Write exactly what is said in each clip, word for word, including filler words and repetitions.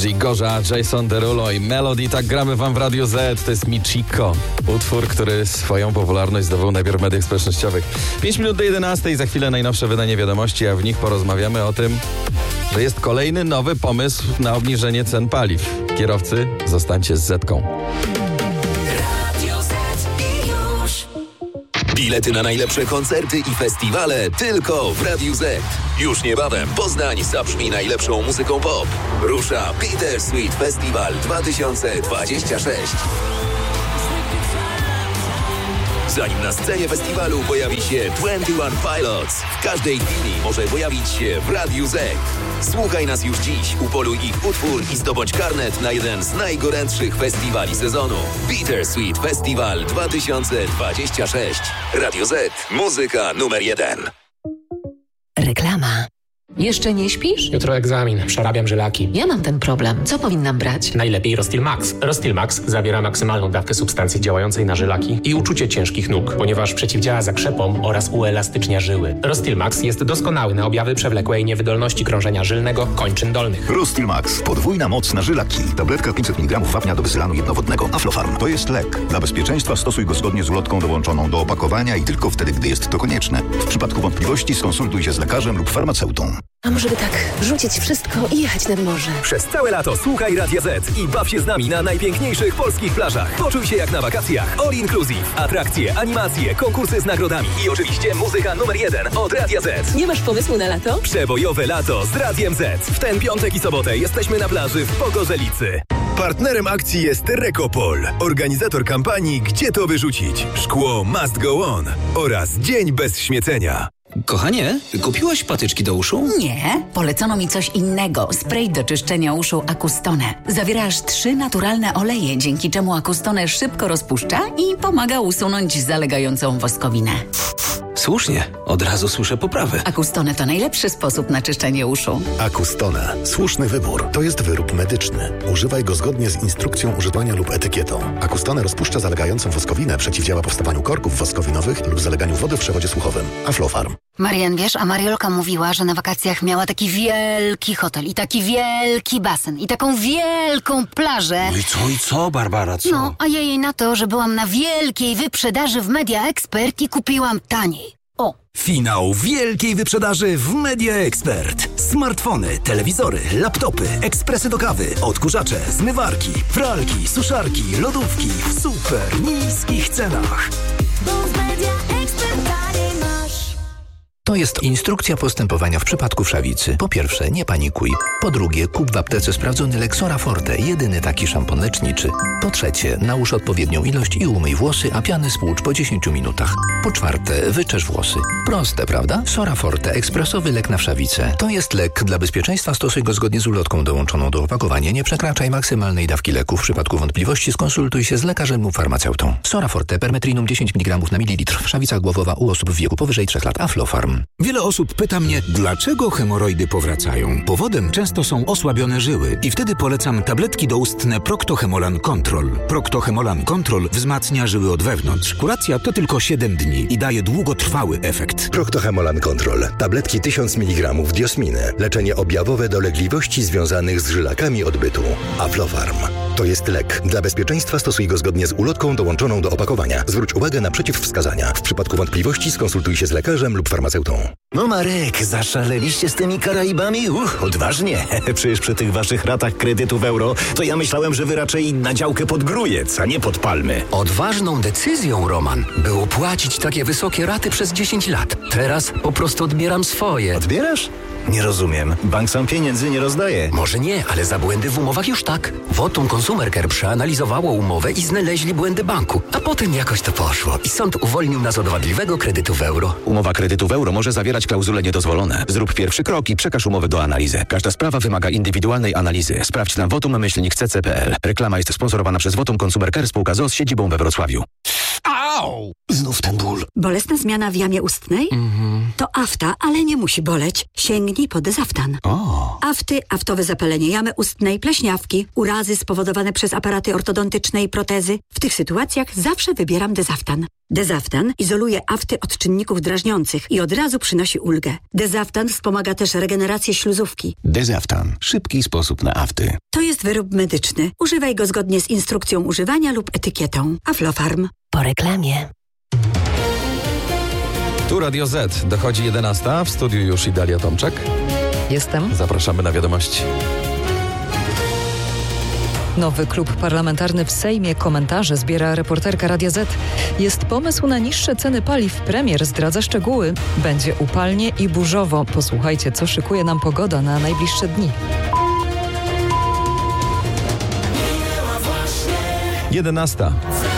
D J Gorza, Jason Derulo i Melody. Tak gramy wam w Radiu Z. To jest Michiko. Utwór, który swoją popularność zdobył najpierw w mediach społecznościowych. pięć minut do jedenastej, za chwilę najnowsze wydanie wiadomości, a w nich porozmawiamy o tym, że jest kolejny nowy pomysł na obniżenie cen paliw. Kierowcy, zostańcie z Zetką. Bilety na najlepsze koncerty i festiwale tylko w Radiu Z. Już niebawem Poznań zabrzmi najlepszą muzyką pop. Rusza Bitter Sweet Festival dwa tysiące dwudziesty szósty. Zanim na scenie festiwalu pojawi się dwadzieścia jeden Pilots, w każdej chwili może pojawić się w Radiu Z. Słuchaj nas już dziś, upoluj ich utwór i zdobądź karnet na jeden z najgorętszych festiwali sezonu. Bitter Sweet Festival dwa tysiące dwudziesty szósty. Radio Z. Muzyka numer jeden. Reklama. Jeszcze nie śpisz? Jutro egzamin, przerabiam żylaki. Ja mam ten problem. Co powinnam brać? Najlepiej Rostil Max. Rostil Max zawiera maksymalną dawkę substancji działającej na żylaki i uczucie ciężkich nóg, ponieważ przeciwdziała zakrzepom oraz uelastycznia żyły. Rostil Max jest doskonały na objawy przewlekłej niewydolności krążenia żylnego kończyn dolnych. Rostil Max. Podwójna moc na żylaki. Tabletka pięćset miligramów wapnia do bezylanu jednowodnego. Aflofarm. To jest lek. Dla bezpieczeństwa stosuj go zgodnie z ulotką dołączoną do opakowania i tylko wtedy, gdy jest to konieczne. W przypadku wątpliwości skonsultuj się z lekarzem lub farmaceutą. A może by tak rzucić wszystko i jechać nad morze? Przez całe lato słuchaj Radia Z i baw się z nami na najpiękniejszych polskich plażach. Poczuj się jak na wakacjach. All inclusive. Atrakcje, animacje, konkursy z nagrodami i oczywiście muzyka numer jeden od Radia Z. Nie masz pomysłu na lato? Przebojowe lato z Radiem Z. W ten piątek i sobotę jesteśmy na plaży w Pogorzelicy. Partnerem akcji jest Rekopol, organizator kampanii Gdzie to wyrzucić? Szkło must go on oraz Dzień bez śmiecenia. Kochanie, kupiłaś patyczki do uszu? Nie, polecono mi coś innego. Spray do czyszczenia uszu Acustone. Zawiera aż trzy naturalne oleje, dzięki czemu Acustone szybko rozpuszcza i pomaga usunąć zalegającą woskowinę. Słusznie, od razu słyszę poprawę. Acustone to najlepszy sposób na czyszczenie uszu. Acustone. Słuszny wybór. To jest wyrób medyczny. Używaj go zgodnie z instrukcją używania lub etykietą. Acustone rozpuszcza zalegającą woskowinę, przeciwdziała powstawaniu korków woskowinowych lub zaleganiu wody w przewodzie słuchowym. Aflofarm. Marian, wiesz, a Mariolka mówiła, że na wakacjach miała taki wielki hotel i taki wielki basen i taką wielką plażę. No i co, i co, Barbara, co? No, a ja jej na to, że byłam na wielkiej wyprzedaży w Media Expert i kupiłam taniej. O! Finał wielkiej wyprzedaży w Media Expert. Smartfony, telewizory, laptopy, ekspresy do kawy, odkurzacze, zmywarki, pralki, suszarki, lodówki w super niskich cenach. Bo w Media Expert taniej masz. To jest instrukcja postępowania w przypadku wszawicy. Po pierwsze, nie panikuj. Po drugie, kup w aptece sprawdzony lek Sora Forte, jedyny taki szampon leczniczy. Po trzecie, nałóż odpowiednią ilość i umyj włosy, a piany spłucz po dziesięciu minutach. Po czwarte, wyczesz włosy. Proste, prawda? Sora Forte, ekspresowy lek na wszawicę. To jest lek. Dla bezpieczeństwa stosuj go zgodnie z ulotką dołączoną do opakowania. Nie przekraczaj maksymalnej dawki leku. W przypadku wątpliwości skonsultuj się z lekarzem lub farmaceutą. Sora Forte, permetrinum dziesięć miligramów na mililitr. Wszawica głowowa u osób w wieku powyżej trzech lat. Aflofarm. Wiele osób pyta mnie, dlaczego hemoroidy powracają. Powodem często są osłabione żyły i wtedy polecam tabletki doustne Procto-Hemolan Control. Procto-Hemolan Control wzmacnia żyły od wewnątrz. Kuracja to tylko siedem dni i daje długotrwały efekt. Procto-Hemolan Control. Tabletki tysiąc miligramów diosminy. Leczenie objawowe dolegliwości związanych z żylakami odbytu. Aflofarm. To jest lek. Dla bezpieczeństwa stosuj go zgodnie z ulotką dołączoną do opakowania. Zwróć uwagę na przeciwwskazania. W przypadku wątpliwości skonsultuj się z lekarzem lub farmaceutą. No Marek, zaszaleliście z tymi Karaibami? Uch, odważnie. Przecież przy tych waszych ratach kredytu w euro, to ja myślałem, że wy raczej na działkę pod Grójec, a nie pod Palmy. Odważną decyzją, Roman, było płacić takie wysokie raty przez dziesięć lat. Teraz po prostu odbieram swoje. Odbierasz? Nie rozumiem. Bank sam pieniędzy nie rozdaje. Może nie, ale za błędy w umowach już tak. Wotum Consumer Care przeanalizowało umowę i znaleźli błędy banku. A potem jakoś to poszło i sąd uwolnił nas od wadliwego kredytu w euro. Umowa kredytu w euro może zawierać klauzule niedozwolone. Zrób pierwszy krok i przekaż umowę do analizy. Każda sprawa wymaga indywidualnej analizy. Sprawdź na wotum myślnik c c kropka p l. Reklama jest sponsorowana przez Wotum Consumer Care, spółka z o o z siedzibą we Wrocławiu. A! Au! Znów ten ból. Bolesna zmiana w jamie ustnej? Mhm. To afta, ale nie musi boleć. Sięgnij po Dezaftan. O. Afty, aftowe zapalenie jamy ustnej, pleśniawki, urazy spowodowane przez aparaty ortodontyczne i protezy. W tych sytuacjach zawsze wybieram Dezaftan. Dezaftan izoluje afty od czynników drażniących i od razu przynosi ulgę. Dezaftan wspomaga też regenerację śluzówki. Dezaftan. Szybki sposób na afty. To jest wyrób medyczny. Używaj go zgodnie z instrukcją używania lub etykietą. Aflofarm. Po reklamie. Tu Radio Z. Dochodzi jedenasta. W studiu już i Dalia Tomczak. Jestem. Zapraszamy na wiadomości. Nowy klub parlamentarny w Sejmie. Komentarze zbiera reporterka Radia Z. Jest pomysł na niższe ceny paliw. Premier zdradza szczegóły. Będzie upalnie i burzowo. Posłuchajcie, co szykuje nam pogoda na najbliższe dni. jedenasta.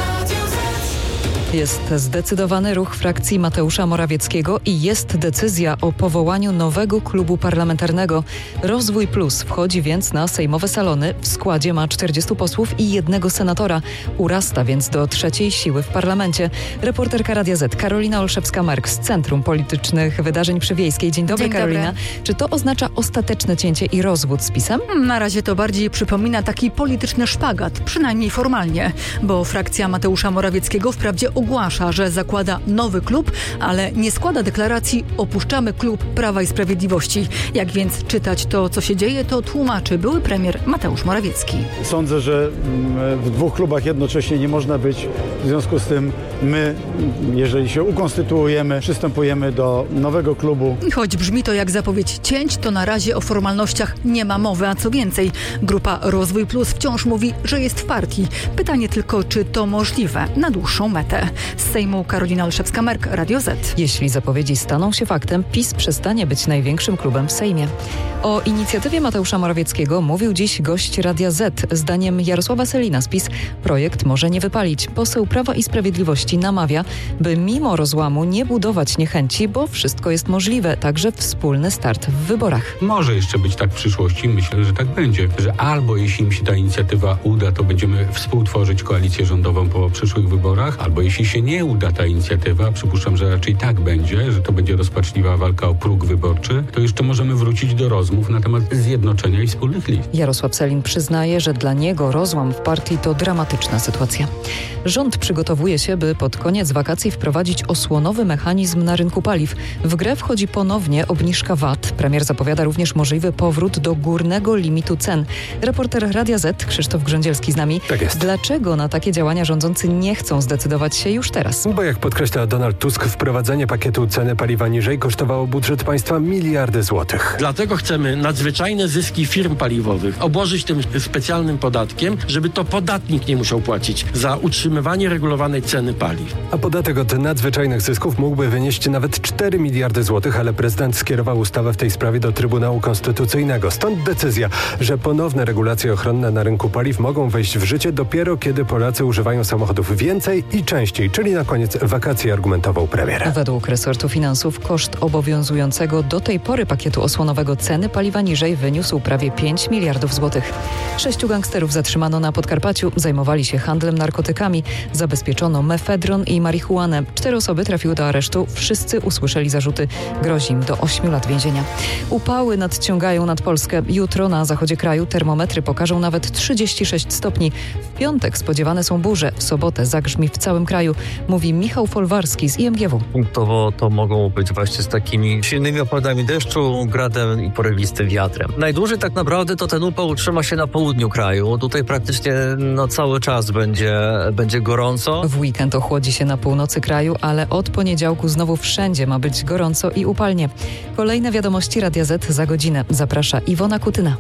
Jest zdecydowany ruch frakcji Mateusza Morawieckiego i jest decyzja o powołaniu nowego klubu parlamentarnego. Rozwój Plus wchodzi więc na sejmowe salony. W składzie ma czterdziestu posłów i jednego senatora. Urasta więc do trzeciej siły w parlamencie. Reporterka Radia Z Karolina Olszewska-Mark z Centrum Politycznych Wydarzeń przy Wiejskiej. Dzień dobry, Dzień Karolina. dobry. Czy to oznacza ostateczne cięcie i rozwód z PiS-em? Na razie to bardziej przypomina taki polityczny szpagat, przynajmniej formalnie, bo frakcja Mateusza Morawieckiego wprawdzie ogłasza, że zakłada nowy klub, ale nie składa deklaracji opuszczamy klub Prawa i Sprawiedliwości. Jak więc czytać to, co się dzieje, to tłumaczy były premier Mateusz Morawiecki. Sądzę, że w dwóch klubach jednocześnie nie można być. W związku z tym my, jeżeli się ukonstytuujemy, przystępujemy do nowego klubu. Choć brzmi to jak zapowiedź cięć, to na razie o formalnościach nie ma mowy, a co więcej, grupa Rozwój Plus wciąż mówi, że jest w partii. Pytanie tylko, czy to możliwe na dłuższą metę. Z Sejmu Karolina Olszewska-Mark, Radio Z. Jeśli zapowiedzi staną się faktem, PiS przestanie być największym klubem w Sejmie. O inicjatywie Mateusza Morawieckiego mówił dziś gość Radia Z. Zdaniem Jarosława Sellina z PiS projekt może nie wypalić. Poseł Prawa i Sprawiedliwości namawia, by mimo rozłamu nie budować niechęci, bo wszystko jest możliwe, także wspólny start w wyborach. Może jeszcze być tak w przyszłości, myślę, że tak będzie, że albo jeśli im się ta inicjatywa uda, to będziemy współtworzyć koalicję rządową po przyszłych wyborach, albo jeśli się nie uda ta inicjatywa, przypuszczam, że raczej tak będzie, że to będzie rozpaczliwa walka o próg wyborczy, to jeszcze możemy wrócić do rozmów na temat zjednoczenia i wspólnych list. Jarosław Sellin przyznaje, że dla niego rozłam w partii to dramatyczna sytuacja. Rząd przygotowuje się, by pod koniec wakacji wprowadzić osłonowy mechanizm na rynku paliw. W grę wchodzi ponownie obniżka V A T. Premier zapowiada również możliwy powrót do górnego limitu cen. Reporter Radia Z Krzysztof Grządzielski z nami. Tak jest. Dlaczego na takie działania rządzący nie chcą zdecydować się już teraz? Bo jak podkreśla Donald Tusk, wprowadzenie pakietu ceny paliwa niżej kosztowało budżet państwa miliardy złotych. Dlatego chcemy nadzwyczajne zyski firm paliwowych obłożyć tym specjalnym podatkiem, żeby to podatnik nie musiał płacić za utrzymywanie regulowanej ceny paliw. A podatek od nadzwyczajnych zysków mógłby wynieść nawet cztery miliardy złotych, ale prezydent skierował ustawę w tej sprawie do Trybunału Konstytucyjnego. Stąd decyzja, że ponowne regulacje ochronne na rynku paliw mogą wejść w życie dopiero kiedy Polacy używają samochodów więcej i częściej, czyli na koniec wakacji, argumentował premier. Według resortu finansów koszt obowiązującego do tej pory pakietu osłonowego ceny paliwa niżej wyniósł prawie pięć miliardów złotych. Sześciu gangsterów zatrzymano na Podkarpaciu, zajmowali się handlem narkotykami, zabezpieczono mefedron i marihuanę. Cztery osoby trafiły do aresztu, wszyscy usłyszeli zarzuty, grozi im do ośmiu lat więzienia. Upały nadciągają nad Polskę. Jutro na zachodzie kraju termometry pokażą nawet trzydzieści sześć stopni. W piątek spodziewane są burze, w sobotę zagrzmi w całym kraju, mówi Michał Folwarski z I M G W. Punktowo to mogą być właśnie z takimi silnymi opadami deszczu, gradem i porywistym wiatrem. Najdłużej tak naprawdę to ten upał utrzyma się na południu kraju. Tutaj praktycznie no, cały czas będzie, będzie gorąco. W weekend ochłodzi się na północy kraju, ale od poniedziałku znowu wszędzie ma być gorąco i upalnie. Kolejne wiadomości Radia Z za godzinę. Zaprasza Iwona Kutyna.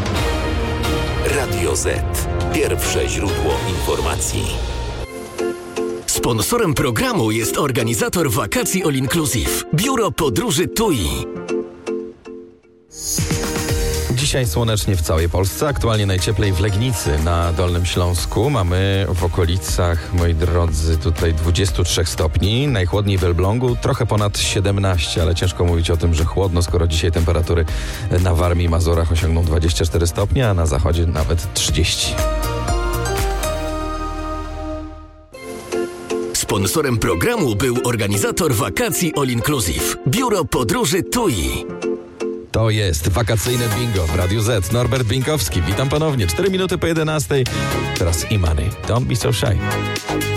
Radio Z. Pierwsze źródło informacji. Sponsorem programu jest organizator wakacji All Inclusive. Biuro Podróży T U I. Dzisiaj słonecznie w całej Polsce, aktualnie najcieplej w Legnicy na Dolnym Śląsku. Mamy w okolicach, moi drodzy, tutaj dwadzieścia trzy stopni. Najchłodniej w Elblągu, trochę ponad siedemnaście, ale ciężko mówić o tym, że chłodno, skoro dzisiaj temperatury na Warmii i Mazurach osiągną dwadzieścia cztery stopnie, a na zachodzie nawet trzydzieści. Sponsorem programu był organizator wakacji All Inclusive. Biuro Podróży T U I. To jest wakacyjne bingo w Radiu Z. Norbert Binkowski. Witam ponownie. cztery minuty po jedenastej. Teraz E-Money. Don't be so shy.